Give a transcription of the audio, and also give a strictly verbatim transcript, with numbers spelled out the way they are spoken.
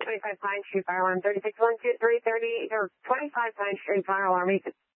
twenty-five Pine Street Fire Alarm, thirty-six one two three thirty, or twenty-five Pine Street Fire Alarm.